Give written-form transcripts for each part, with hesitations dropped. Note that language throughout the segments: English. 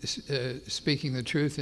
speaking the truth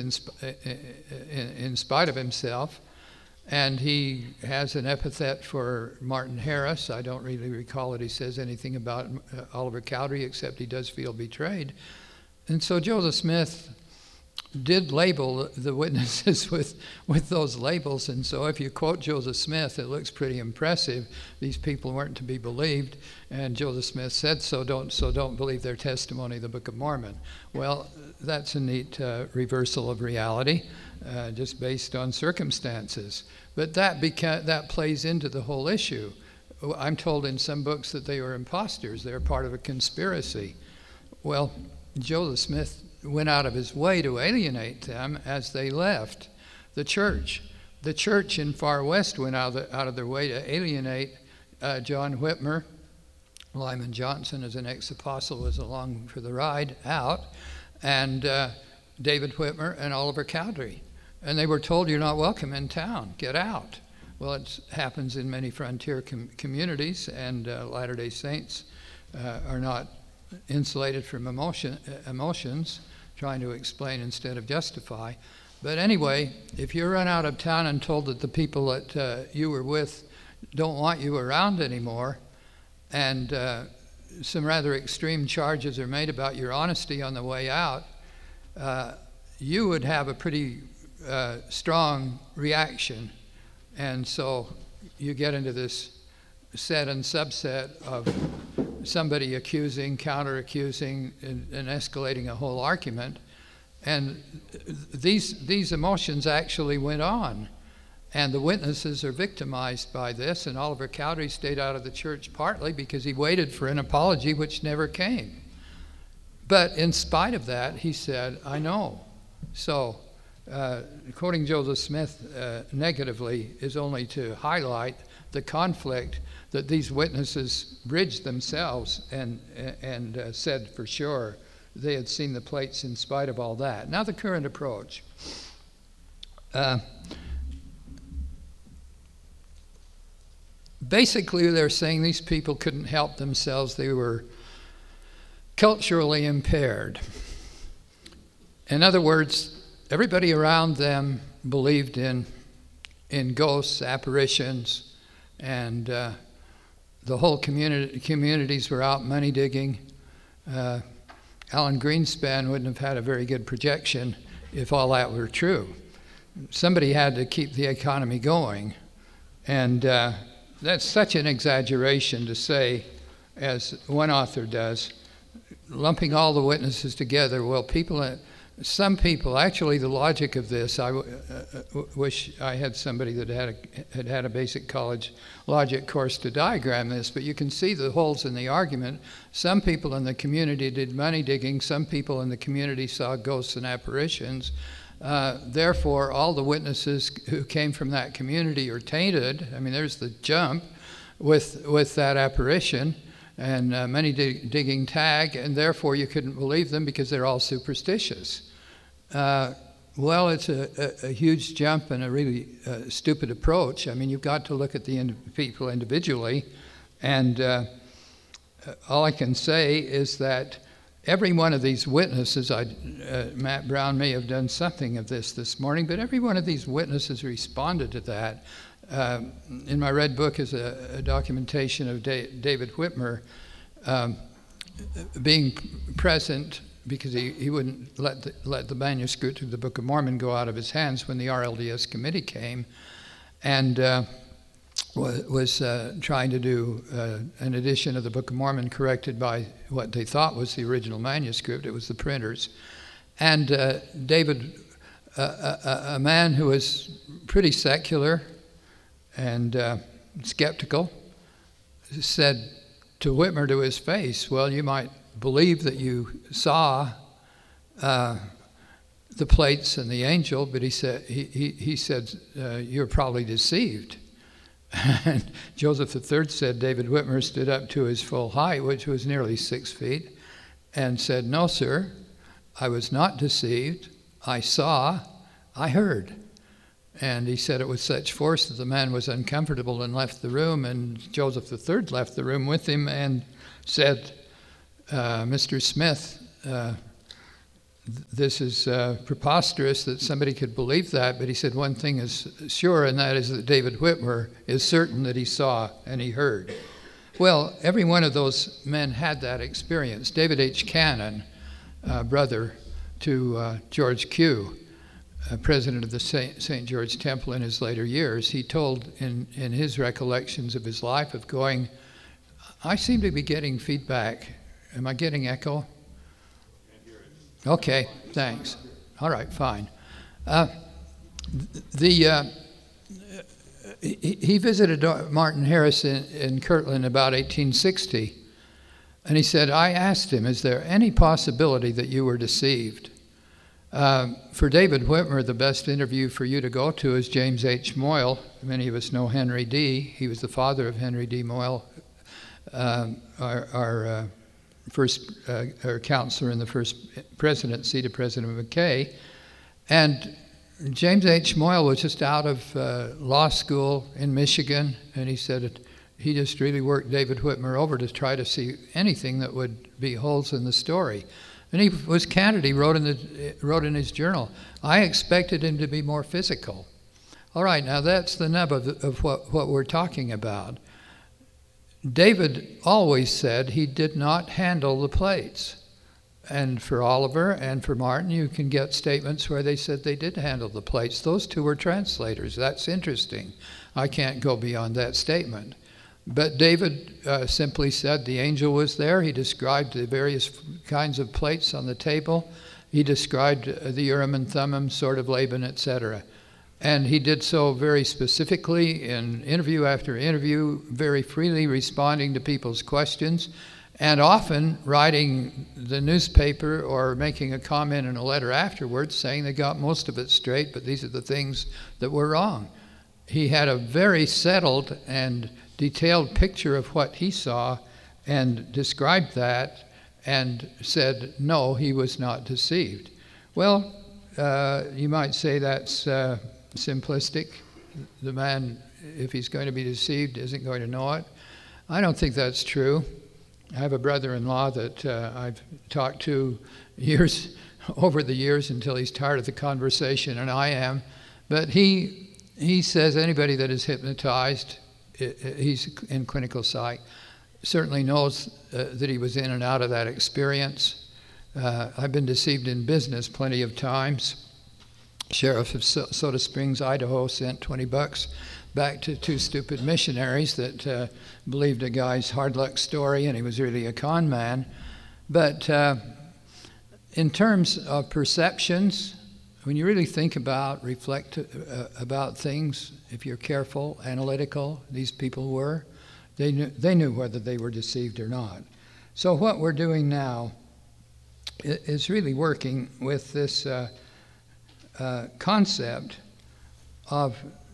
in spite of himself. And he has an epithet for Martin Harris. I don't really recall that he says anything about Oliver Cowdery, except he does feel betrayed. And so Joseph Smith did label the witnesses with those labels. And so if you quote Joseph Smith, it looks pretty impressive. These people weren't to be believed. And Joseph Smith said so, don't believe their testimony, the Book of Mormon. Well, that's a neat reversal of reality, just based on circumstances. But that plays into the whole issue. I'm told in some books that they were imposters. They were part of a conspiracy. Well, Joseph Smith went out of his way to alienate them as they left the church. The church in Far West went out of their way to alienate John Whitmer. Lyman Johnson, as an ex-apostle, was along for the ride out, and David Whitmer and Oliver Cowdery. And they were told, you're not welcome in town, get out. Well, it happens in many frontier communities, and Latter-day Saints are not insulated from emotions, trying to explain instead of justify. But anyway, if you're run out of town and told that the people that you were with don't want you around anymore, and some rather extreme charges are made about your honesty on the way out, you would have a pretty strong reaction. And so you get into this set and subset of somebody accusing, counter-accusing, and escalating a whole argument. And these emotions actually went on. And the witnesses are victimized by this. And Oliver Cowdery stayed out of the church partly because he waited for an apology which never came. But in spite of that, he said, I know. So quoting Joseph Smith negatively is only to highlight the conflict that these witnesses bridged themselves and said for sure they had seen the plates in spite of all that. Now the current approach. Basically, they're saying these people couldn't help themselves. They were culturally impaired. In other words, everybody around them believed in ghosts, apparitions, and the whole communities were out money digging. Alan Greenspan wouldn't have had a very good projection if all that were true. Somebody had to keep the economy going, and that's such an exaggeration to say, as one author does, lumping all the witnesses together. Well, some people, actually the logic of this, I wish I had somebody that had a basic college logic course to diagram this, but you can see the holes in the argument. Some people in the community did money digging, some people in the community saw ghosts and apparitions. Therefore, all the witnesses who came from that community are tainted. I mean, there's the jump with that apparition and money digging tag, and therefore you couldn't believe them because they're all superstitious. Well, it's a huge jump and a really stupid approach. I mean, you've got to look at the people individually, and all I can say is that every one of these witnesses, Matt Brown may have done something of this morning, but every one of these witnesses responded to that. In my red book is a documentation of David Whitmer being present because he wouldn't let the manuscript of the Book of Mormon go out of his hands when the RLDS committee came, and was trying to do an edition of the Book of Mormon corrected by what they thought was the original manuscript. It was the printers. And David, a man who was pretty secular and skeptical, said to Whitmer to his face, well, you might believe that you saw the plates and the angel, but he said you're probably deceived. And Joseph III said David Whitmer stood up to his full height, which was nearly 6 feet, and said, no, sir, I was not deceived. I saw, I heard. And he said it with such force that the man was uncomfortable and left the room, and Joseph III left the room with him and said, Mr. Smith, this is preposterous that somebody could believe that, but he said one thing is sure, and that is that David Whitmer is certain that he saw and he heard. Well, every one of those men had that experience. David H. Cannon, brother to George Q., president of the St. George Temple in his later years, he told in his recollections of his life of going, I seem to be getting feedback. Am I getting echo? Okay, thanks. All right, fine. He visited Martin Harris in Kirtland about 1860, and he said, I asked him, is there any possibility that you were deceived? For David Whitmer, the best interview for you to go to is James H. Moyle. Many of us know Henry D. He was the father of Henry D. Moyle, our first our counselor in the first presidency to President McKay. And James H. Moyle was just out of law school in Michigan, and he said he just really worked David Whitmer over to try to see anything that would be holes in the story. And he was candid. He wrote in his journal, I expected him to be more physical. All right, now that's the nub of what we're talking about. David always said he did not handle the plates. And for Oliver and for Martin, you can get statements where they said they did handle the plates. Those two were translators. That's interesting. I can't go beyond that statement. But David simply said the angel was there. He described the various kinds of plates on the table. He described the Urim and Thummim, sword of Laban, etc. And he did so very specifically in interview after interview, very freely responding to people's questions, and often writing the newspaper or making a comment in a letter afterwards saying they got most of it straight, but these are the things that were wrong. He had a very settled and detailed picture of what he saw and described that and said, no, he was not deceived. Well, you might say that's simplistic. The man, if he's going to be deceived, isn't going to know it. I don't think that's true. I have a brother-in-law that I've talked to over the years until he's tired of the conversation, and I am. But he says anybody that is hypnotized, he's in clinical psych, certainly knows that he was in and out of that experience. I've been deceived in business plenty of times. Sheriff of Soda Springs, Idaho, sent $20 back to two stupid missionaries that believed a guy's hard luck story, and he was really a con man. But in terms of perceptions, when you really think about, reflect about things, if you're careful, analytical, these people were, they knew whether they were deceived or not. So what we're doing now is really working with this concept of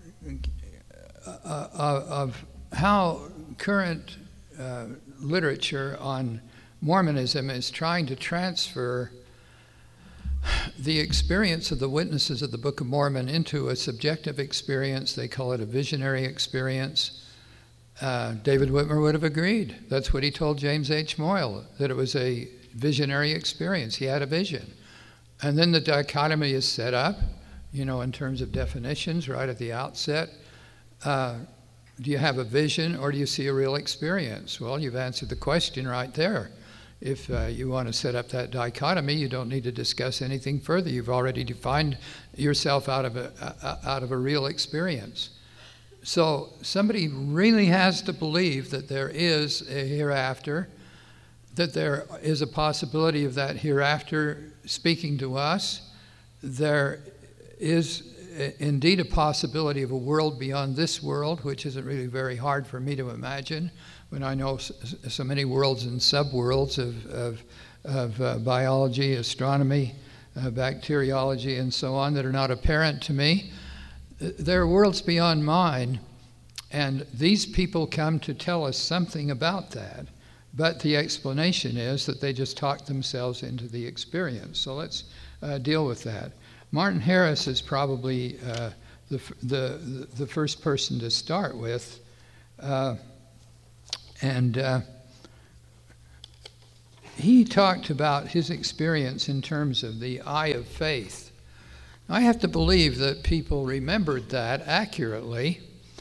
how current literature on Mormonism is trying to transfer the experience of the witnesses of the Book of Mormon into a subjective experience. They call it a visionary experience. David Whitmer would have agreed. That's what he told James H. Moyle, that it was a visionary experience. He had a vision. And then the dichotomy is set up, in terms of definitions right at the outset. Do you have a vision or do you see a real experience? Well, you've answered the question right there. If you want to set up that dichotomy, you don't need to discuss anything further. You've already defined yourself out of a real experience. So somebody really has to believe that there is a hereafter, that there is a possibility of that hereafter speaking to us. There is indeed a possibility of a world beyond this world, which isn't really very hard for me to imagine when I know so many worlds and subworlds of biology, astronomy, bacteriology, and so on that are not apparent to me. There are worlds beyond mine, and these people come to tell us something about that. But the explanation is that they just talk themselves into the experience. So let's deal with that. Martin Harris is probably the first person to start with. he talked about his experience in terms of the eye of faith. I have to believe that people remembered that accurately.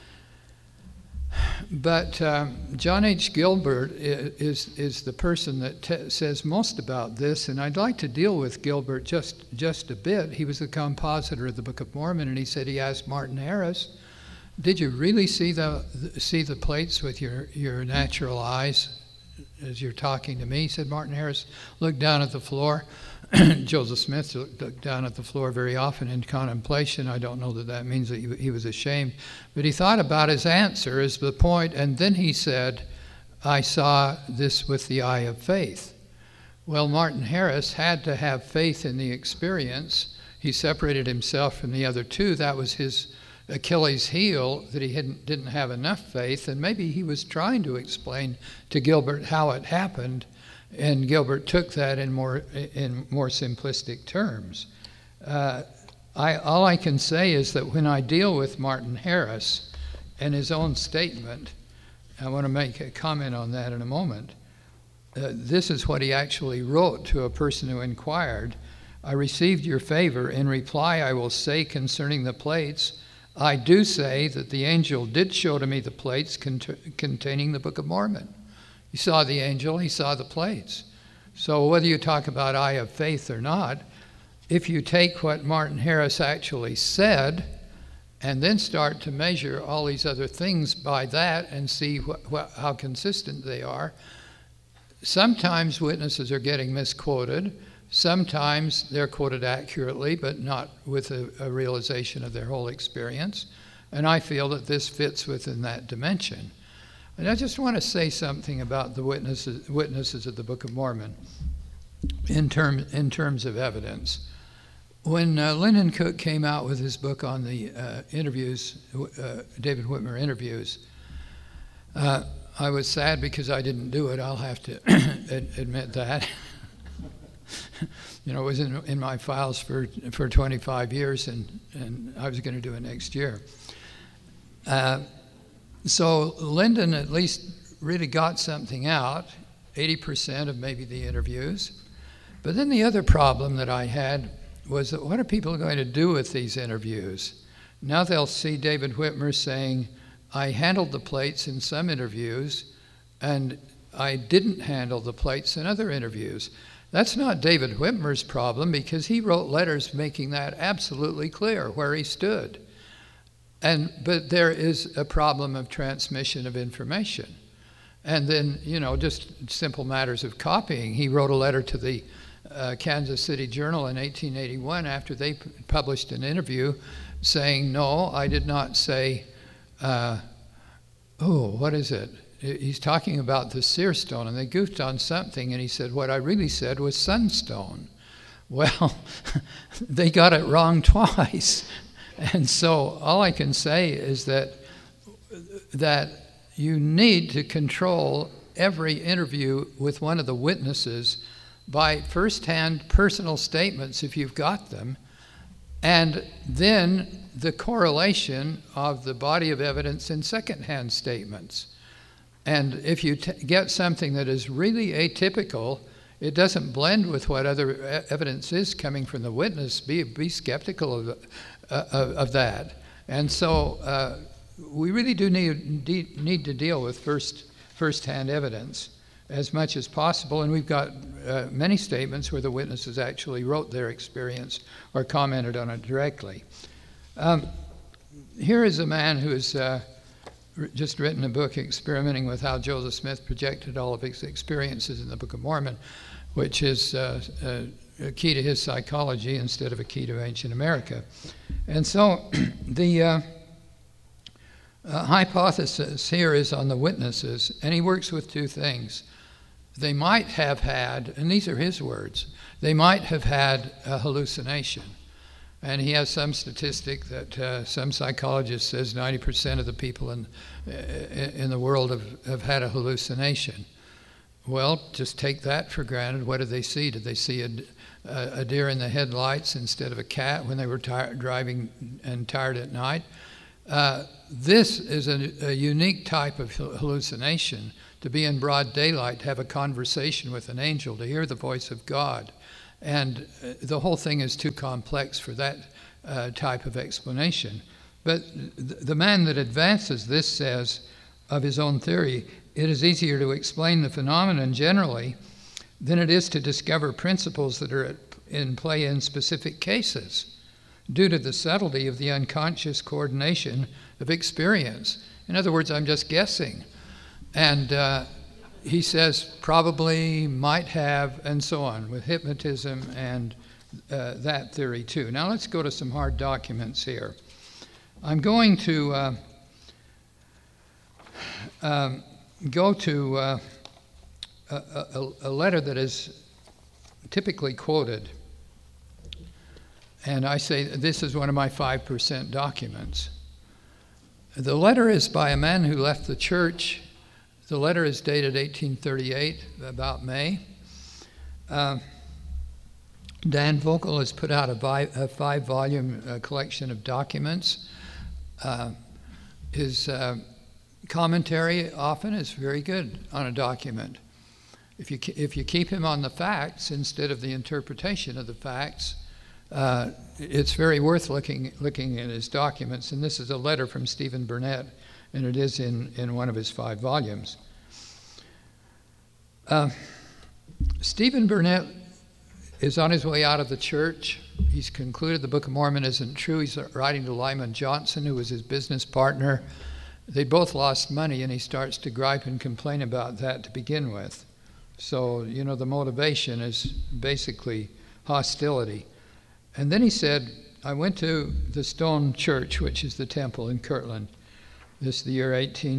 But John H. Gilbert is the person that says most about this, and I'd like to deal with Gilbert just a bit. He was the compositor of the Book of Mormon, and he said he asked Martin Harris, "Did you really see the plates with your natural eyes as you're talking to me?" He said Martin Harris looked down at the floor. Joseph Smith looked down at the floor very often in contemplation. I don't know that means that he was ashamed, but he thought about his answer as the point, and then he said, "I saw this with the eye of faith." Well, Martin Harris had to have faith in the experience. He separated himself from the other two. That was his Achilles heel, that he didn't have enough faith, and maybe he was trying to explain to Gilbert how it happened, and Gilbert took that in more simplistic terms. All I can say is that when I deal with Martin Harris and his own statement, I want to make a comment on that in a moment. This is what he actually wrote to a person who inquired. "I received your favor. In reply, I will say concerning the plates, I do say that the angel did show to me the plates containing the Book of Mormon." He saw the angel, he saw the plates. So whether you talk about eye of faith or not, if you take what Martin Harris actually said and then start to measure all these other things by that and see how consistent they are, sometimes witnesses are getting misquoted, sometimes they're quoted accurately but not with a realization of their whole experience, and I feel that this fits within that dimension. And I just want to say something about the witnesses of the Book of Mormon in terms of evidence. When Lyndon Cook came out with his book on the interviews, David Whitmer interviews, I was sad because I didn't do it. I'll have to admit that. It was in my files for 25 years, and I was going to do it next year. So Lyndon at least really got something out, 80% of maybe the interviews. But then the other problem that I had was that what are people going to do with these interviews? Now they'll see David Whitmer saying, "I handled the plates in some interviews, and I didn't handle the plates in other interviews." That's not David Whitmer's problem, because he wrote letters making that absolutely clear where he stood. But there is a problem of transmission of information. And then, just simple matters of copying. He wrote a letter to the Kansas City Journal in 1881 after they published an interview saying, "No, I did not say," what is it? He's talking about the seer stone, and they goofed on something, and he said, "What I really said was sunstone." Well, they got it wrong twice. And so all I can say is that you need to control every interview with one of the witnesses by first-hand personal statements, if you've got them, and then the correlation of the body of evidence in second-hand statements. And if you get something that is really atypical, it doesn't blend with what other evidence is coming from the witness, be skeptical of that. And so we really do need to deal with first-hand evidence as much as possible, and we've got many statements where the witnesses actually wrote their experience or commented on it directly. Here is a man who has just written a book experimenting with how Joseph Smith projected all of his experiences in the Book of Mormon, which is a key to his psychology instead of a key to ancient America. And so the hypothesis here is on the witnesses, and he works with two things. They might have had, and these are his words, they might have had a hallucination. And he has some statistic that some psychologist says 90% of the people in the world have had a hallucination. Well, just take that for granted. What did they see? Did they see a deer in the headlights instead of a cat when they were driving and tired at night? This is a unique type of hallucination to be in broad daylight, to have a conversation with an angel, to hear the voice of God. And the whole thing is too complex for that type of explanation. But the man that advances this says of his own theory, it is easier to explain the phenomenon generally than it is to discover principles that are in play in specific cases, due to the subtlety of the unconscious coordination of experience. In other words, I'm just guessing. And he says probably, might have, and so on, with hypnotism and that theory too. Now let's go to some hard documents here. I'm going to go to a letter that is typically quoted. And I say this is one of my 5% documents. The letter is by a man who left the church. The letter is dated 1838, about May. Dan Vogel has put out a 5-volume collection of documents. His commentary often is very good on a document. If you keep him on the facts instead of the interpretation of the facts, it's very worth looking at his documents. And this is a letter from Stephen Burnett, and it is in one of his 5 volumes. Stephen Burnett is on his way out of the church. He's concluded the Book of Mormon isn't true. He's writing to Lyman Johnson, who was his business partner. They both lost money, and he starts to gripe and complain about that to begin with. So, the motivation is basically hostility. And then he said, I went to the Stone Church, which is the temple in Kirtland. This is the year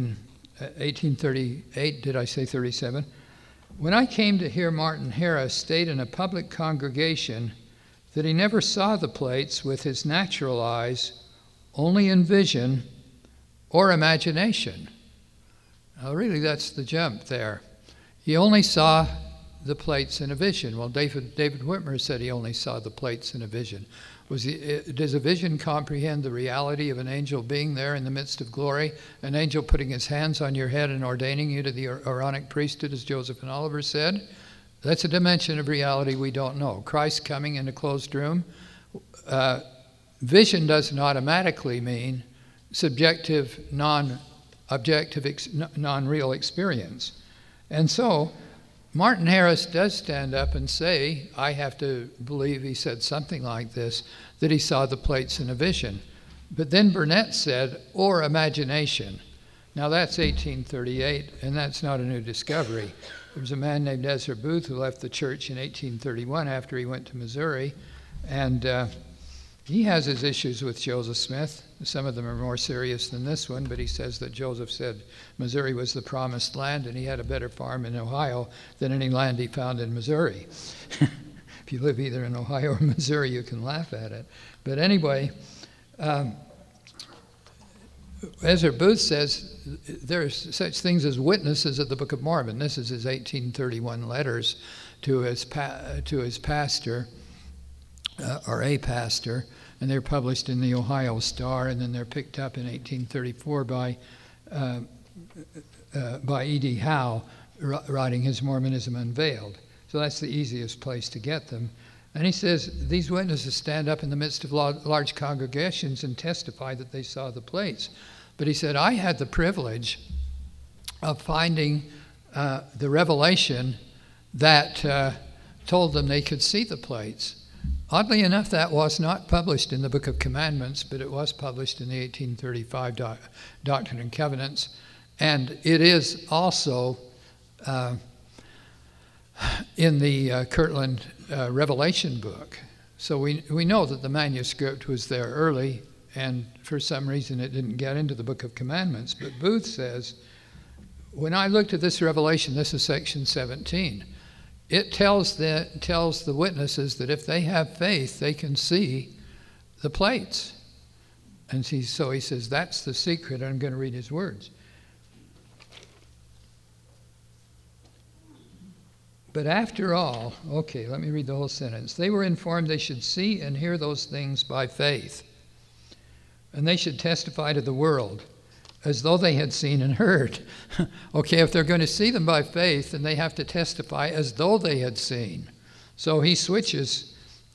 1838, did I say 37? When I came to hear Martin Harris state in a public congregation that he never saw the plates with his natural eyes, only in vision or imagination. Now really that's the jump there. He only saw the plates in a vision. Well, David Whitmer said he only saw the plates in a vision. Does a vision comprehend the reality of an angel being there in the midst of glory, an angel putting his hands on your head and ordaining you to the Aaronic priesthood, as Joseph and Oliver said? That's a dimension of reality we don't know. Christ coming in a closed room. Vision doesn't automatically mean subjective, non-objective, non-real experience. And so Martin Harris does stand up and say, I have to believe he said something like this, that he saw the plates in a vision. But then Burnett said, or imagination. Now that's 1838, and that's not a new discovery. There was a man named Ezra Booth who left the church in 1831 after he went to Missouri, and he has his issues with Joseph Smith. Some of them are more serious than this one, but he says that Joseph said Missouri was the promised land and he had a better farm in Ohio than any land he found in Missouri. If you live either in Ohio or Missouri, you can laugh at it. But anyway, Ezra Booth says there's such things as witnesses of the Book of Mormon. This is his 1831 letters to his pastor, or a pastor, and they're published in the Ohio Star, and then they're picked up in 1834 by E.D. Howe, writing his Mormonism Unveiled. So that's the easiest place to get them. And he says, these witnesses stand up in the midst of large congregations and testify that they saw the plates. But he said, I had the privilege of finding the revelation that told them they could see the plates. Oddly enough, that was not published in the Book of Commandments, but it was published in the 1835 Doctrine and Covenants. And it is also in the Kirtland Revelation book. So we know that the manuscript was there early, and for some reason it didn't get into the Book of Commandments. But Booth says, when I looked at this revelation, this is section 17, it tells the witnesses that if they have faith, they can see the plates. And so he says, that's the secret. I'm going to read his words. But after all, okay, let me read the whole sentence. They were informed they should see and hear those things by faith, and they should testify to the world. as though they had seen and heard. Okay, if they're going to see them by faith, then they have to testify as though they had seen. So he switches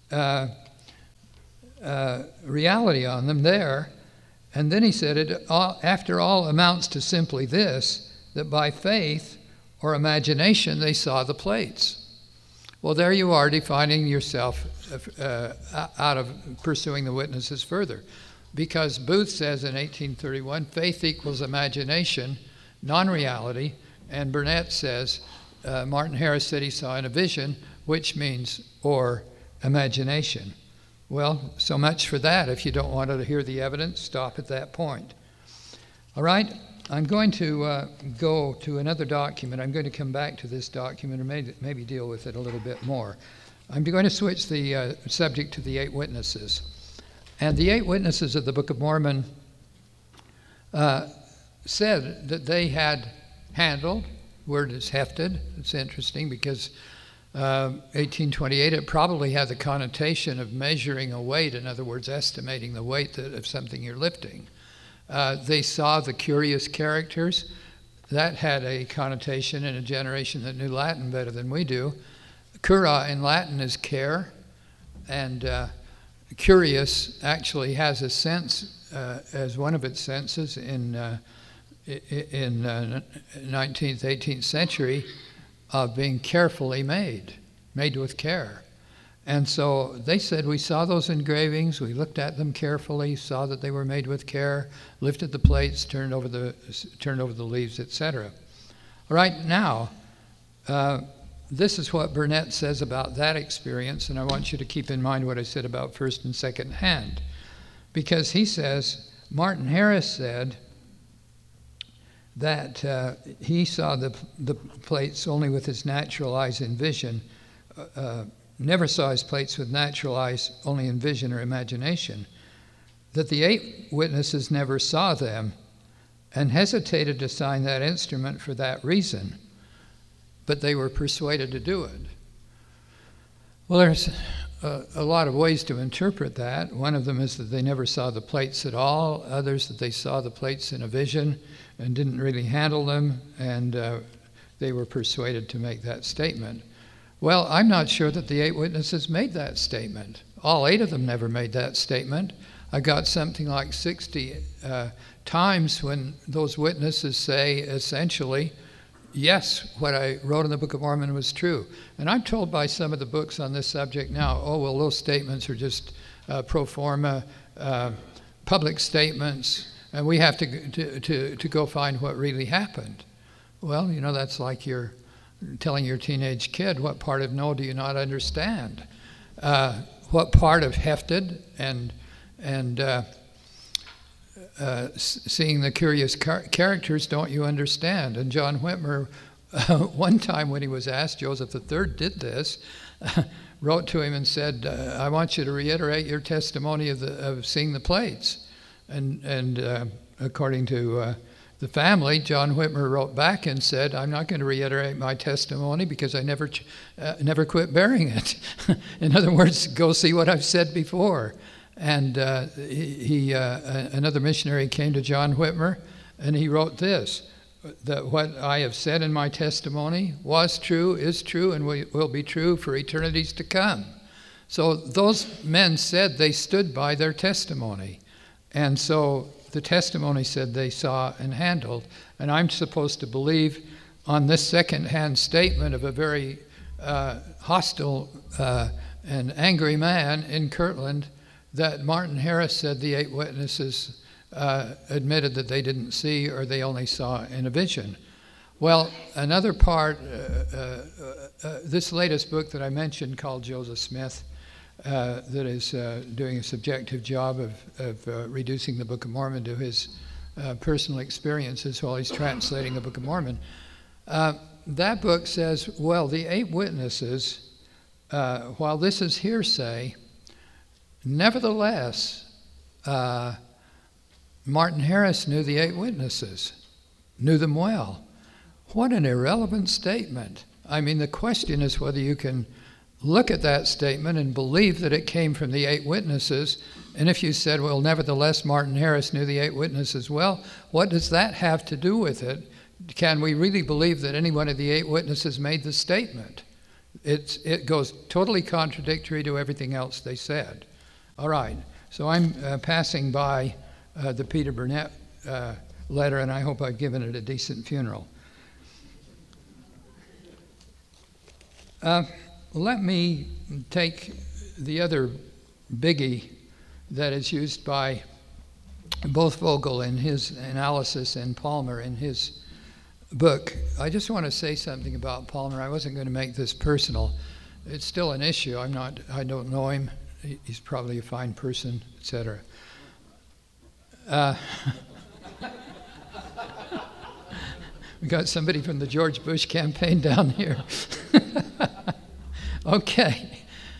reality on them there. And then he said, it after all amounts to simply this, that by faith or imagination they saw the plates. Well, there you are defining yourself out of pursuing the witnesses further. Because Booth says in 1831, faith equals imagination, non-reality, and Burnett says, Martin Harris said he saw in a vision, which means or imagination. Well, so much for that. If you don't want to hear the evidence, stop at that point. All right, I'm going to go to another document. I'm going to come back to this document and maybe deal with it a little bit more. I'm going to switch the subject to the 8 witnesses. And the 8 witnesses of the Book of Mormon said that they had handled, word is hefted. It's interesting because 1828, it probably had the connotation of measuring a weight, in other words, estimating the weight of something you're lifting. They saw the curious characters. That had a connotation in a generation that knew Latin better than we do. Cura in Latin is care, and curious actually has a sense as one of its senses in 19th, 18th century of being carefully made with care. And so they said, we saw those engravings, we looked at them carefully, saw that they were made with care, lifted the plates, turned over the leaves, etc. All right, now, this is what Burnett says about that experience, and I want you to keep in mind what I said about first and second hand. Because he says, Martin Harris said that he saw the plates only with his natural eyes in vision, never saw his plates with natural eyes, only in vision or imagination, that the 8 witnesses never saw them and hesitated to sign that instrument for that reason, but they were persuaded to do it. Well, there's a lot of ways to interpret that. One of them is that they never saw the plates at all, others that they saw the plates in a vision and didn't really handle them, and they were persuaded to make that statement. Well, I'm not sure that the 8 witnesses made that statement. All 8 of them never made that statement. I got something like 60 times when those witnesses say essentially, yes, what I wrote in the Book of Mormon was true. And I'm told by some of the books on this subject now, oh, well, those statements are just pro forma, public statements, and we have to go find what really happened. Well, you know, that's like you're telling your teenage kid, what part of no do you not understand? What part of hefted and seeing the curious characters don't you understand? And John Whitmer, one time when he was asked, Joseph III did this, wrote to him and said, I want you to reiterate your testimony of seeing the plates. And according to the family, John Whitmer wrote back and said, I'm not going to reiterate my testimony because I never quit bearing it. In other words, go see what I've said before. And another missionary came to John Whitmer, and he wrote this, that what I have said in my testimony was true, is true, and will be true for eternities to come. So those men said they stood by their testimony. And so the testimony said they saw and handled. And I'm supposed to believe on this second-hand statement of a very hostile and angry man in Kirtland that Martin Harris said the 8 witnesses admitted that they didn't see or they only saw in a vision. Well, another part, this latest book that I mentioned called Joseph Smith, that is doing a subjective job of reducing the Book of Mormon to his personal experiences while he's translating the Book of Mormon. That book says, well, the 8 witnesses, while this is hearsay, nevertheless, Martin Harris knew the 8 witnesses, knew them well. What an irrelevant statement. I mean, the question is whether you can look at that statement and believe that it came from the 8 witnesses And if you said, well, nevertheless, Martin Harris knew the 8 witnesses well, what does that have to do with it? Can we really believe that any one of the 8 witnesses made the statement? It goes totally contradictory to everything else they said. All right, so I'm passing by the Peter Burnett letter, and I hope I've given it a decent funeral. Let me take the other biggie that is used by both Vogel in his analysis and Palmer in his book. I just want to say something about Palmer. I wasn't going to make this personal. It's still an issue. I don't know him. He's probably a fine person, etc. We got somebody from the George Bush campaign down here. Okay.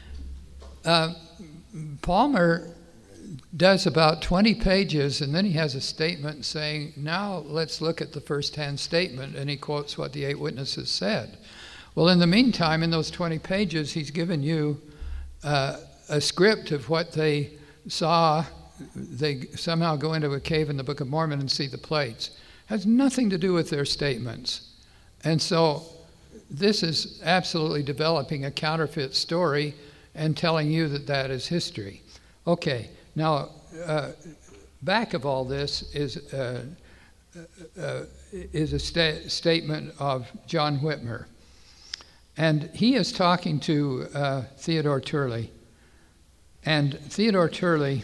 Palmer does about 20 pages, and then he has a statement saying, now let's look at the first-hand statement, and he quotes what the 8 witnesses said. Well, in the meantime, in those 20 pages, he's given you a script of what they saw. They somehow go into a cave in the Book of Mormon and see the plates. Has nothing to do with their statements. And so this is absolutely developing a counterfeit story and telling you that that is history. Okay, now back of all this is a statement of John Whitmer. And he is talking to Theodore Turley. And Theodore Turley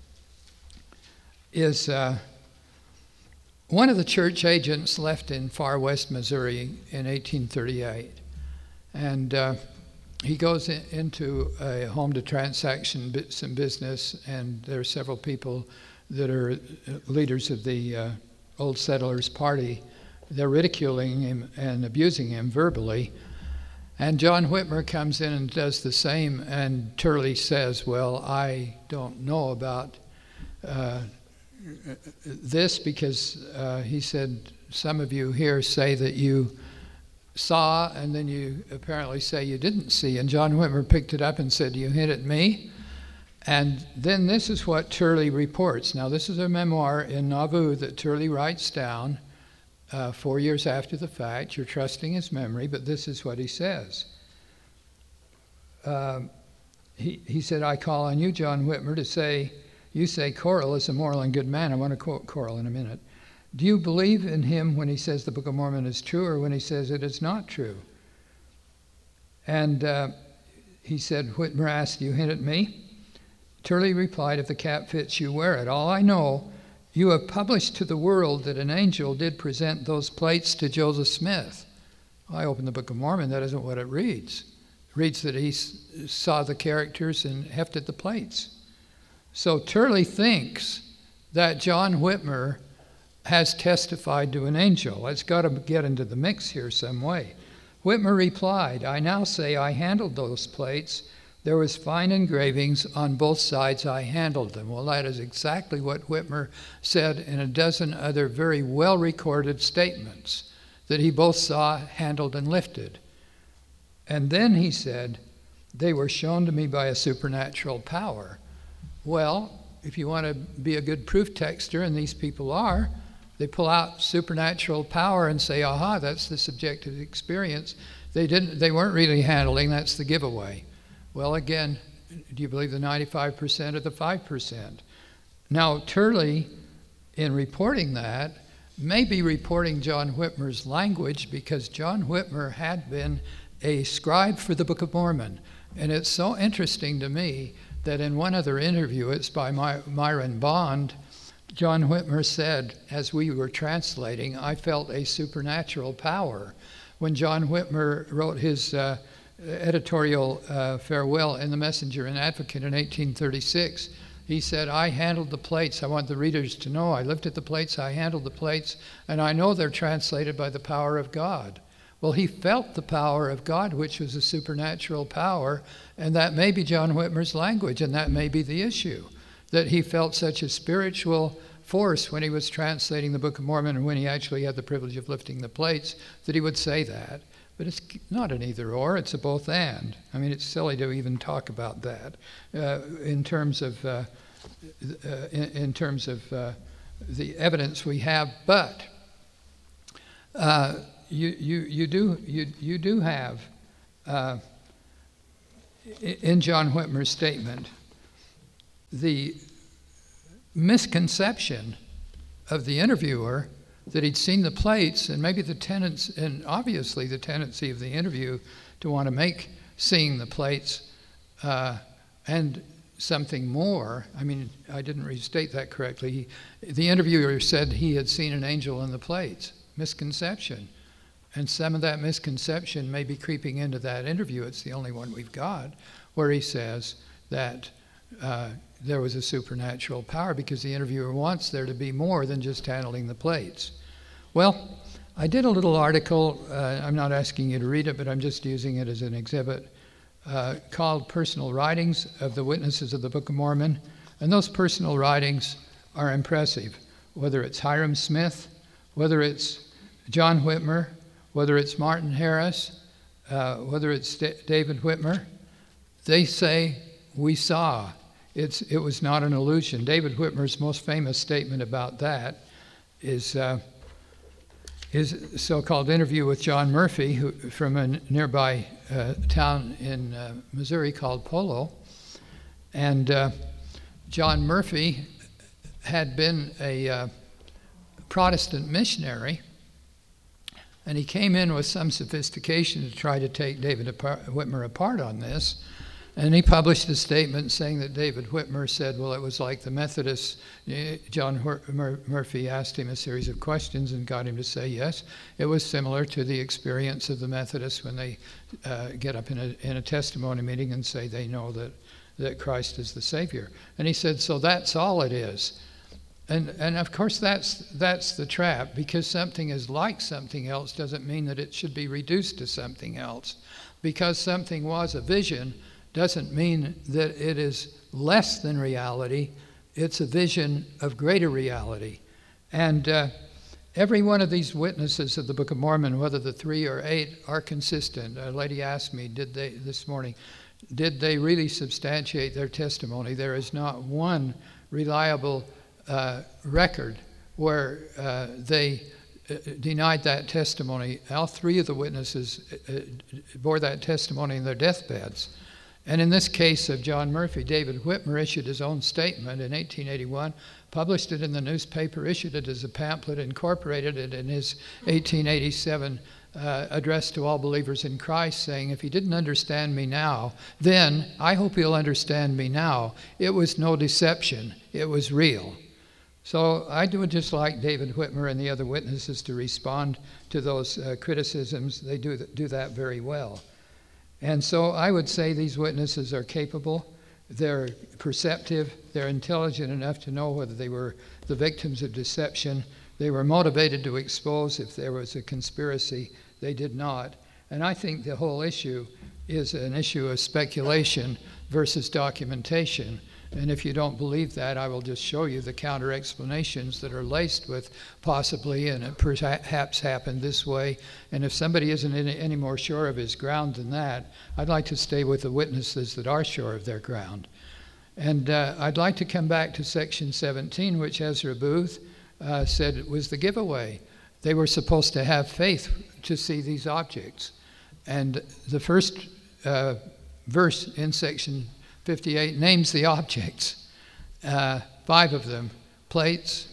is one of the church agents left in far west Missouri in 1838. And he goes into a home to transaction some business, and there are several people that are leaders of the Old Settlers Party. They're ridiculing him and abusing him verbally. And John Whitmer comes in and does the same, and Turley says, well, I don't know about this because he said, some of you here say that you saw, and then you apparently say you didn't see. And John Whitmer picked it up and said, you hit at me? And then this is what Turley reports. Now, this is a memoir in Nauvoo that Turley writes down 4 years after the fact. You're trusting his memory, but this is what he says. He said, I call on you, John Whitmer, to say, you say Corrill is a moral and good man. I want to quote Corrill in a minute. Do you believe in him when he says the Book of Mormon is true or when he says it is not true? And he said, Whitmer asked, do you hint at me? Turley replied, if the cap fits you, wear it. All I know, you have published to the world that an angel did present those plates to Joseph Smith. I opened the Book of Mormon, that isn't what it reads. It reads that he saw the characters and hefted the plates. So Turley thinks that John Whitmer has testified to an angel. It's got to get into the mix here some way. Whitmer replied, I now say I handled those plates. There was fine engravings on both sides. I handled them. Well, that is exactly what Whitmer said in a dozen other very well-recorded statements, that he both saw, handled, and lifted. And then he said, they were shown to me by a supernatural power. Well, if you want to be a good proof texter, and these people are, they pull out supernatural power and say, aha, that's the subjective experience. They weren't really handling, that's the giveaway. Well, again, do you believe the 95% or the 5%? Now, Turley, in reporting that, may be reporting John Whitmer's language because John Whitmer had been a scribe for the Book of Mormon. And it's so interesting to me that in one other interview, it's by Myron Bond, John Whitmer said, as we were translating, I felt a supernatural power. When John Whitmer wrote his editorial farewell in the Messenger and Advocate in 1836, he said, I handled the plates. I want the readers to know I lifted the plates, I handled the plates, and I know they're translated by the power of God. Well, he felt the power of God, which was a supernatural power, and that may be John Whitmer's language, and that may be the issue, that he felt such a spiritual force when he was translating the Book of Mormon and when he actually had the privilege of lifting the plates, that he would say that. But it's not an either or, it's a both and. I mean, it's silly to even talk about that in terms of in terms of the evidence we have. But you do have in John Whitmer's statement the misconception of the interviewer that he'd seen the plates, and maybe and obviously the tendency of the interview to want to make seeing the plates and something more. I mean, I didn't restate that correctly. The interviewer said he had seen an angel in the plates. Misconception. And some of that misconception may be creeping into that interview. It's the only one we've got, where he says that there was a supernatural power, because the interviewer wants there to be more than just handling the plates. Well, I did a little article. I'm not asking you to read it, but I'm just using it as an exhibit, called Personal Writings of the Witnesses of the Book of Mormon. And those personal writings are impressive, whether it's Hiram Smith, whether it's John Whitmer, whether it's Martin Harris, whether it's David Whitmer. They say, we saw. It was not an illusion. David Whitmer's most famous statement about that is his so-called interview with John Murphy, who, from a nearby town in Missouri called Polo. And John Murphy had been a Protestant missionary, and he came in with some sophistication to try to take David Whitmer apart on this. And he published a statement saying that David Whitmer said, well, it was like the Methodists. John Murphy asked him a series of questions and got him to say yes. It was similar to the experience of the Methodists when they get up in a testimony meeting and say they know that Christ is the Savior. And he said, so that's all it is. And of course that's the trap, because something is like something else doesn't mean that it should be reduced to something else. Because something was a vision doesn't mean that it is less than reality. It's a vision of greater reality. And every one of these witnesses of the Book of Mormon, whether the 3 or 8, are consistent. A lady asked me this morning, did they really substantiate their testimony? There is not one reliable record where they denied that testimony. All 3 of the witnesses bore that testimony in their deathbeds. And in this case of John Murphy, David Whitmer issued his own statement in 1881, published it in the newspaper, issued it as a pamphlet, incorporated it in his 1887 address to all believers in Christ, saying, if he didn't understand me now, then I hope he'll understand me now. It was no deception. It was real. So I would just like David Whitmer and the other witnesses to respond to those criticisms. They do that very well. And so I would say these witnesses are capable, they're perceptive, they're intelligent enough to know whether they were the victims of deception. They were motivated to expose if there was a conspiracy. They did not. And I think the whole issue is an issue of speculation versus documentation. And if you don't believe that, I will just show you the counter explanations that are laced with possibly, and it perhaps happened this way. And if somebody isn't any more sure of his ground than that, I'd like to stay with the witnesses that are sure of their ground. And I'd like to come back to section 17, which Ezra Booth said it was the giveaway. They were supposed to have faith to see these objects. And the first verse in section 58 names the objects, 5 of them, plates,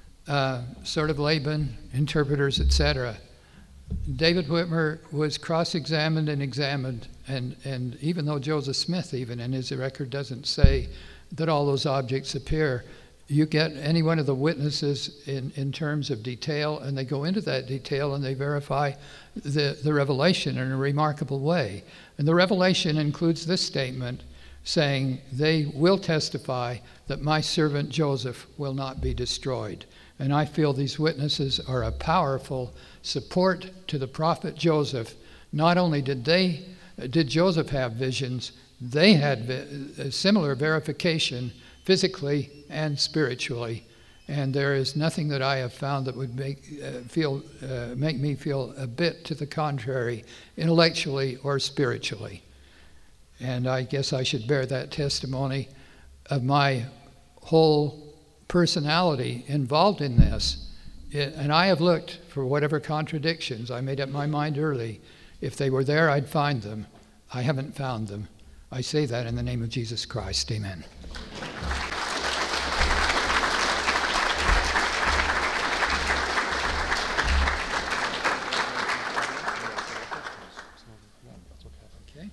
Sword of Laban, interpreters, etc. David Whitmer was cross-examined and examined, and even though Joseph Smith, even in his record, doesn't say that all those objects appear, you get any one of the witnesses in terms of detail, and they go into that detail and they verify the revelation in a remarkable way. And the revelation includes this statement, saying, they will testify that my servant Joseph will not be destroyed. And I feel these witnesses are a powerful support to the prophet Joseph. Not only did Joseph have visions, they had a similar verification physically and spiritually. And there is nothing that I have found that would make me feel a bit to the contrary, intellectually or spiritually. And I guess I should bear that testimony of my whole personality involved in this. And I have looked for whatever contradictions. I made up my mind early. If they were there, I'd find them. I haven't found them. I say that in the name of Jesus Christ. Amen. Okay.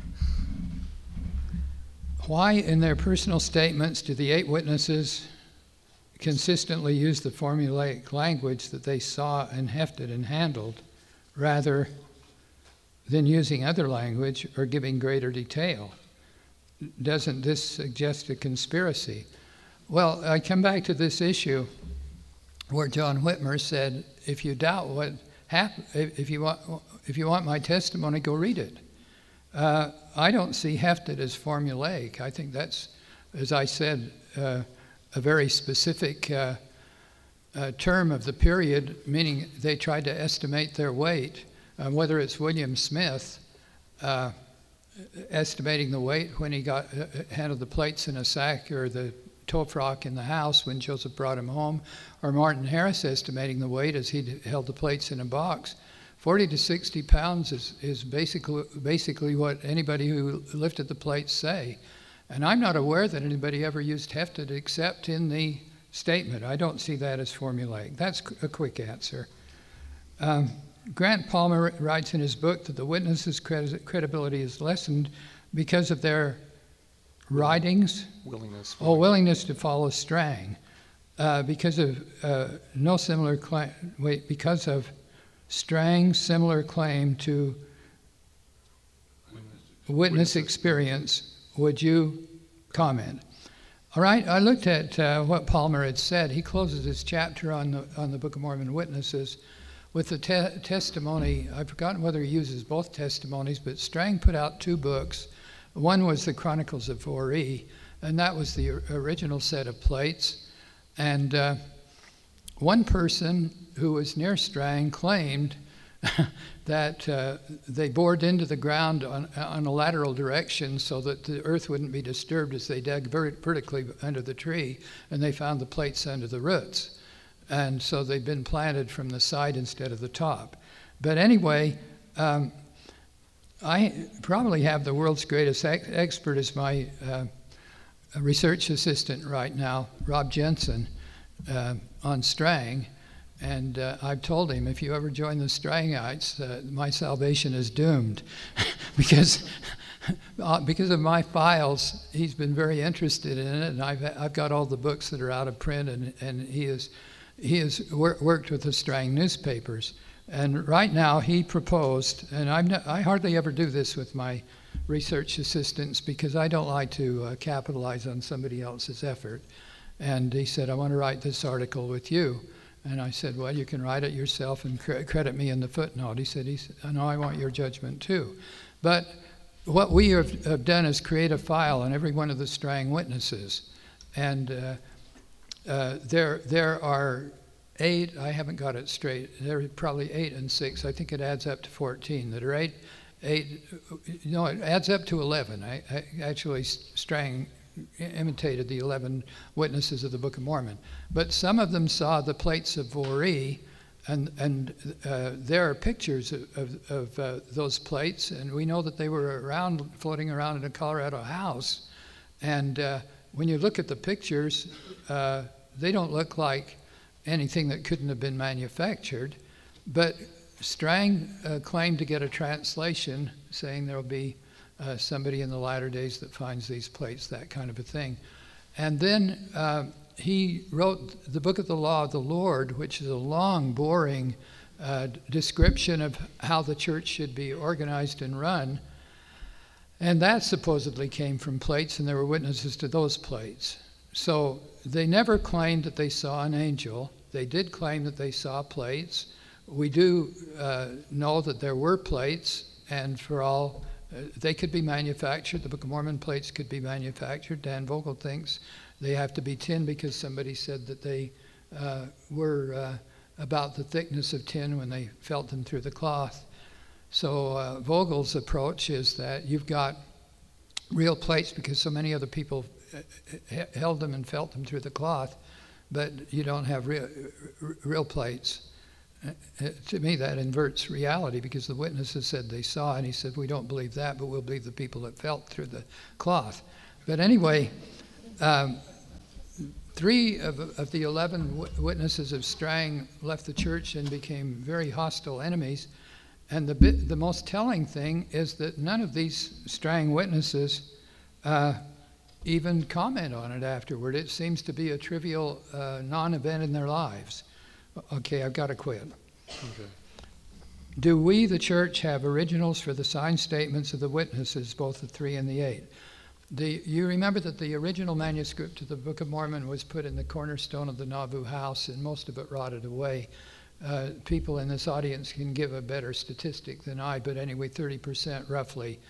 Why, in their personal statements, do the 8 witnesses consistently use the formulaic language that they saw and hefted and handled, rather than using other language or giving greater detail? Doesn't this suggest a conspiracy? Well, I come back to this issue where John Whitmer said, if you doubt what happened, if you want my testimony, go read it. I don't see hefted as formulaic. I think that's, as I said, a very specific term of the period, meaning they tried to estimate their weight. Whether it's William Smith estimating the weight when he got handled the plates in a sack, or the tofrock in the house when Joseph brought him home, or Martin Harris estimating the weight as he held the plates in a box. 40 to 60 pounds is basically what anybody who lifted the plates say. And I'm not aware that anybody ever used hefted except in the statement. I don't see that as formulaic. That's a quick answer. Grant Palmer writes in his book that the witnesses' credibility is lessened because of their writings. Willingness to follow Strang. Because of because of Strang's similar claim to witness experience. Would you comment? All right, I looked at what Palmer had said. He closes his chapter on the Book of Mormon witnesses with the testimony. I've forgotten whether he uses both testimonies, but Strang put out 2 books. One was the Chronicles of Voree, and that was the original set of plates. And one person who was near Strang claimed that they bored into the ground on a lateral direction so that the earth wouldn't be disturbed as they dug vertically under the tree, and they found the plates under the roots. And so they've been planted from the side instead of the top. But anyway, I probably have the world's greatest expert as my research assistant right now, Rob Jensen, on Strang. And I've told him, if you ever join the Strangites, my salvation is doomed. because of my files, he's been very interested in it, and I've got all the books that are out of print, and he has worked with the Strang newspapers. And right now he proposed, and I hardly ever do this with my research assistants because I don't like to capitalize on somebody else's effort. And he said, I want to write this article with you. And I said, well, you can write it yourself and credit me in the footnote. He said, no, I want your judgment too. But what we have done is create a file on every one of the Strang witnesses. And there are 8, I haven't got it straight, there are probably 8 and 6, I think it adds up to 14, that are 8, no, it adds up to 11. Actually, Strang imitated the 11 witnesses of the Book of Mormon. But some of them saw the plates of Voree, and there are pictures of those plates, and we know that they were floating around in a Colorado house. And when you look at the pictures, they don't look like anything that couldn't have been manufactured. But Strang claimed to get a translation saying there will be somebody in the latter days that finds these plates, that kind of a thing. And then he wrote the Book of the Law of the Lord, which is a long, boring description of how the church should be organized and run. And that supposedly came from plates, and there were witnesses to those plates. So they never claimed that they saw an angel. They did claim that they saw plates. We do know that there were plates, and for all they could be manufactured. The Book of Mormon plates could be manufactured. Dan Vogel thinks they have to be tin because somebody said that they were about the thickness of tin when they felt them through the cloth. So Vogel's approach is that you've got real plates because so many other people held them and felt them through the cloth, but you don't have real plates. To me, that inverts reality, because the witnesses said they saw, and he said, we don't believe that, but we'll believe the people that felt through the cloth. But anyway, 3 of the 11 witnesses of Strang left the church and became very hostile enemies. And the most telling thing is that none of these Strang witnesses even comment on it afterward. It seems to be a trivial non-event in their lives. Okay, I've got to quit. Okay. Do we, the church, have originals for the signed statements of the witnesses, both the 3 and the 8? You remember that the original manuscript of the Book of Mormon was put in the cornerstone of the Nauvoo house, and most of it rotted away. People in this audience can give a better statistic than I, but anyway, 30% roughly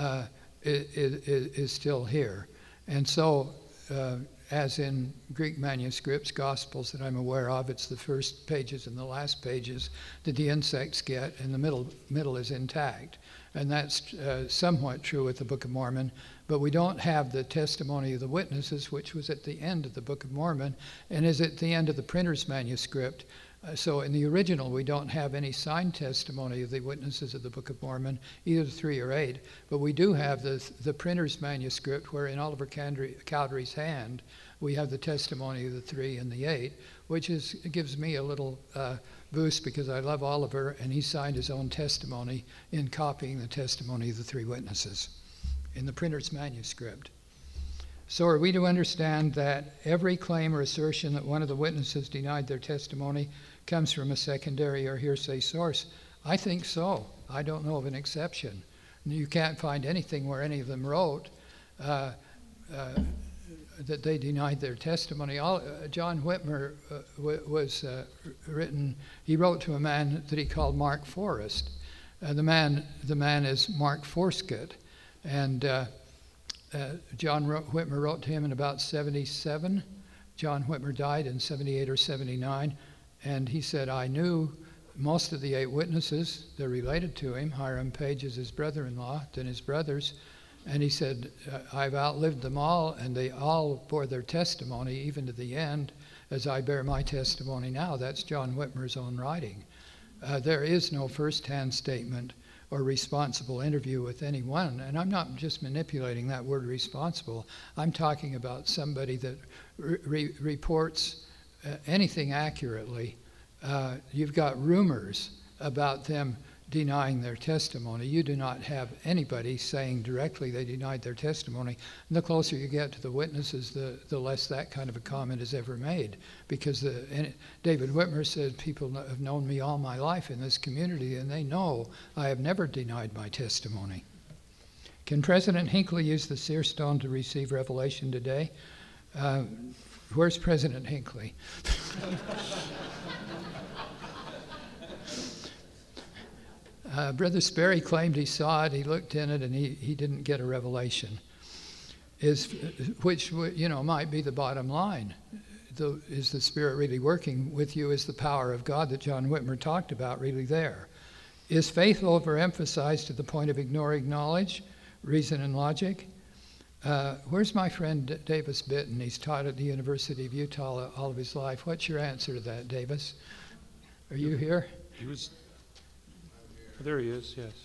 is still here. And so, as in Greek manuscripts, Gospels that I'm aware of, it's the first pages and the last pages that the insects get, and the middle is intact. And that's somewhat true with the Book of Mormon, but we don't have the testimony of the witnesses, which was at the end of the Book of Mormon and is at the end of the printer's manuscript. So in the original, we don't have any signed testimony of the witnesses of the Book of Mormon, either 3 or 8, but we do have the printer's manuscript, where in Oliver Cowdery's hand, we have the testimony of the 3 and the 8, which gives me a little boost, because I love Oliver, and he signed his own testimony in copying the testimony of the 3 witnesses in the printer's manuscript. So are we to understand that every claim or assertion that one of the witnesses denied their testimony comes from a secondary or hearsay source? I think so. I don't know of an exception. You can't find anything where any of them wrote that they denied their testimony. John Whitmer he wrote to a man that he called Mark Forrest. The man is Mark Forsket, and John Whitmer wrote to him in about 77. John Whitmer died in 78 or 79, and he said, I knew most of the 8 witnesses. They're related to him. Hiram Page is his brother-in-law, then his brothers. And he said, I've outlived them all, and they all bore their testimony, even to the end, as I bear my testimony now. That's John Whitmer's own writing. There is no first-hand statement or responsible interview with anyone. And I'm not just manipulating that word responsible. I'm talking about somebody that reports anything accurately. You've got rumors about them denying their testimony. You do not have anybody saying directly they denied their testimony. And the closer you get to the witnesses, the less that kind of a comment is ever made. Because David Whitmer said, people have known me all my life in this community, and they know I have never denied my testimony. Can President Hinckley use the seer stone to receive revelation today? Where's President Hinckley? Brother Sperry claimed he saw it, he looked in it, and he didn't get a revelation, which might be the bottom line. Is the Spirit really working with you? Is the power of God that John Whitmer talked about really there? Is faith overemphasized to the point of ignoring knowledge, reason, and logic? Where's my friend Davis Bitton? He's taught at the University of Utah all of his life. What's your answer to that, Davis? Are you here? There he is, yes.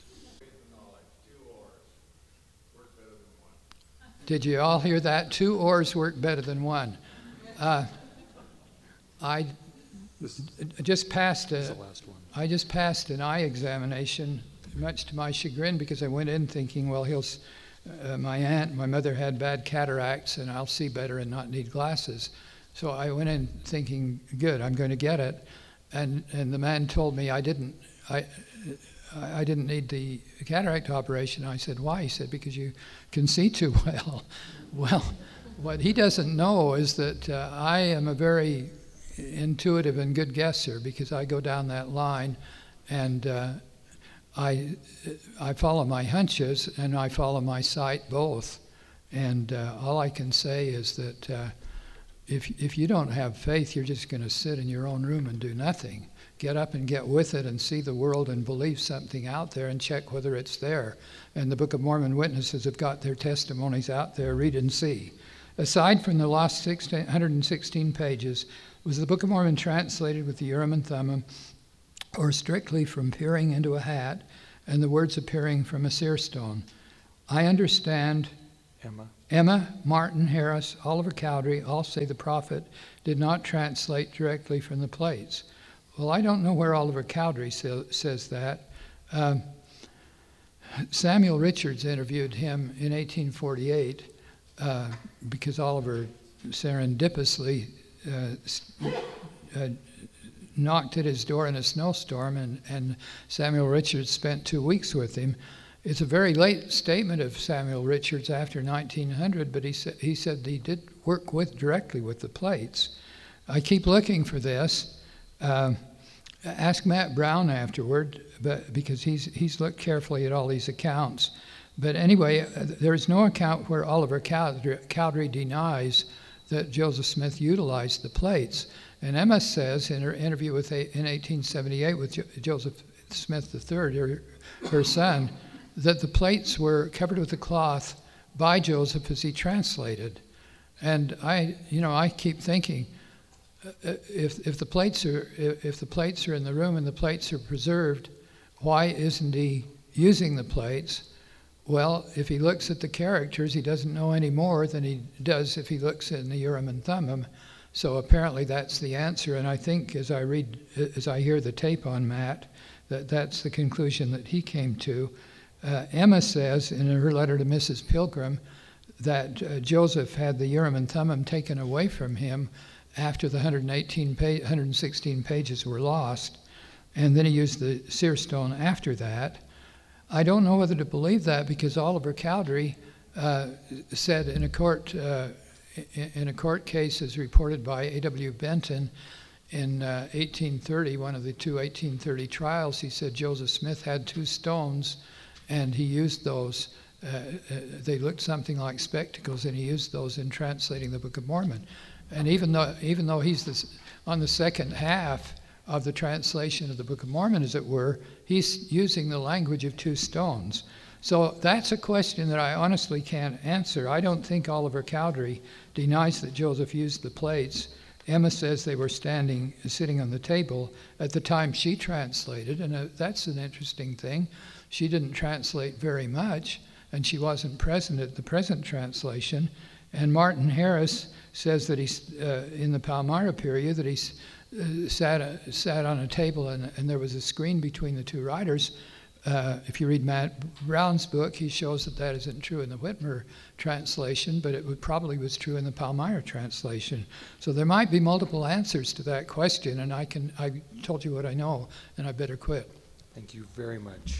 Did you all hear that? 2 oars work better than 1. I just passed an eye examination, much to my chagrin, because I went in thinking, well, my mother had bad cataracts, and I'll see better and not need glasses. So I went in thinking, good, I'm going to get it. And the man told me I didn't need the cataract operation. I said, why? He said, because you can see too well. Well, what he doesn't know is that I am a very intuitive and good guesser, because I go down that line and I follow my hunches and I follow my sight both. And all I can say is that if you don't have faith, you're just going to sit in your own room and do nothing. Get up and get with it and see the world and believe something out there and check whether it's there. And the Book of Mormon witnesses have got their testimonies out there. Read and see. Aside from the lost 116 pages, was the Book of Mormon translated with the Urim and Thummim, or strictly from peering into a hat and the words appearing from a seer stone? I understand Emma, Martin, Harris, Oliver Cowdery all say the prophet did not translate directly from the plates. Well, I don't know where Oliver Cowdery says that. Samuel Richards interviewed him in 1848 because Oliver serendipitously knocked at his door in a snowstorm, and Samuel Richards spent 2 weeks with him. It's a very late statement of Samuel Richards after 1900, but he said he did work directly with the plates. I keep looking for this. Ask Matt Brown afterward, because he's looked carefully at all these accounts. But anyway, there's no account where Oliver Cowdery denies that Joseph Smith utilized the plates. And Emma says in her interview in 1878 with Joseph Smith III, her son, that the plates were covered with a cloth by Joseph as he translated. And I keep thinking, if the plates are in the room and the plates are preserved, why isn't he using the plates? Well, if he looks at the characters, he doesn't know any more than he does if he looks in the Urim and Thummim. So apparently that's the answer. And I think as I hear the tape on Matt, that's the conclusion that he came to. Emma says in her letter to Mrs. Pilgrim that Joseph had the Urim and Thummim taken away from him after the 116 pages were lost, and then he used the seer stone after that. I don't know whether to believe that, because Oliver Cowdery said in a court case as reported by A.W. Benton in 1830, one of the two 1830 trials, he said Joseph Smith had 2 stones, and he used those. They looked something like spectacles, and he used those in translating the Book of Mormon. And even though he's on the second half of the translation of the Book of Mormon, as it were, he's using the language of 2 stones. So that's a question that I honestly can't answer. I don't think Oliver Cowdery denies that Joseph used the plates. Emma says they were sitting on the table at the time she translated, and that's an interesting thing. She didn't translate very much, and she wasn't present at the present translation. And Martin Harris says that he's in the Palmyra period, that he sat on a table and there was a screen between the 2 writers. If you read Matt Brown's book, he shows that isn't true in the Whitmer translation, but it probably was true in the Palmyra translation. So there might be multiple answers to that question, and I told you what I know, and I better quit. Thank you very much.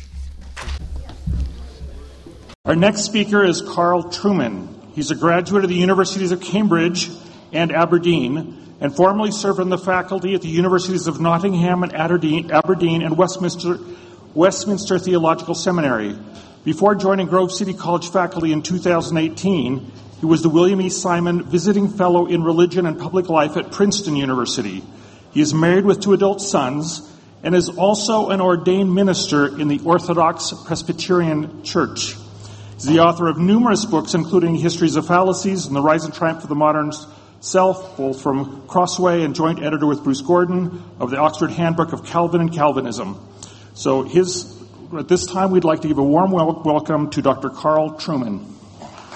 Our next speaker is Carl Trueman. He's a graduate of the Universities of Cambridge and Aberdeen, and formerly served on the faculty at the Universities of Nottingham and Aberdeen and Westminster Theological Seminary. Before joining Grove City College faculty in 2018, he was the William E. Simon Visiting Fellow in Religion and Public Life at Princeton University. He is married with 2 adult sons and is also an ordained minister in the Orthodox Presbyterian Church. He's the author of numerous books, including Histories of Fallacies and The Rise and Triumph of the Modern Self, both from Crossway, and joint editor with Bruce Gordon of the Oxford Handbook of Calvin and Calvinism. So at this time, we'd like to give a warm welcome to Dr. Carl Trueman.